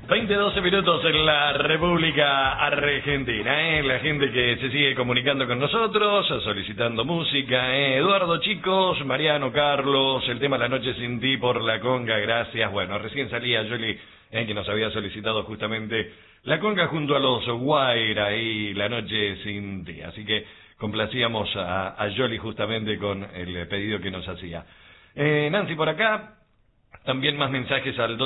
20-12 minutos en la República Argentina, la gente que se sigue comunicando con nosotros, solicitando música, Eduardo, chicos, Mariano, Carlos, el tema La Noche Sin Ti por la conga, gracias. Bueno, recién salía Yoli, que nos había solicitado justamente la conga junto a los Guaira y La Noche Sin Ti, así que complacíamos a Yoli justamente con el pedido que nos hacía. Nancy por acá. También más mensajes al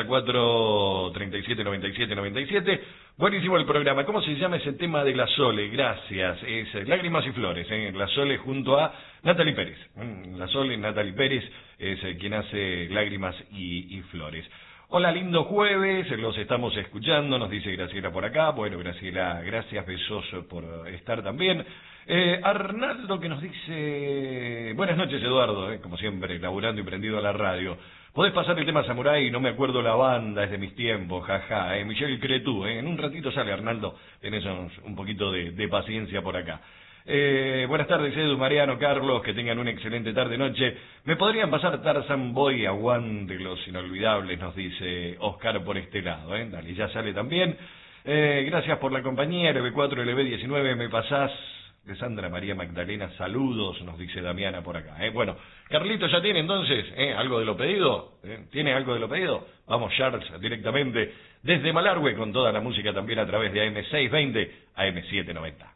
264-3797-97. Buenísimo el programa. ¿Cómo se llama ese tema de La Sole? Gracias. Es Lágrimas y Flores. La Sole junto a Natalie Pérez. La Sole, Natalie Pérez, es quien hace Lágrimas y Flores. Hola, lindo jueves. Los estamos escuchando, nos dice Graciela por acá. Bueno, Graciela, gracias, besos por estar también. Arnaldo que nos dice... Buenas noches, Eduardo. Como siempre, laburando y prendido a la radio. Podés pasar el tema Samurai, no me acuerdo la banda, es de mis tiempos, jaja. Michel Cretú, en un ratito sale, Arnaldo. Tenés un poquito de paciencia por acá. Buenas tardes, Edu, Mariano, Carlos, que tengan una excelente tarde-noche. ¿Me podrían pasar Tarzan Boy, aguante los inolvidables? Nos dice Oscar por este lado. Dale, ya sale también. Gracias por la compañía, LB4, LB19, me pasás... De Sandra María Magdalena, saludos, nos dice Damiana por acá. Bueno, Carlito ya tiene entonces algo de lo pedido. ¿Tiene algo de lo pedido? Vamos, Charles, directamente desde Malargüe con toda la música también a través de AM620, AM790.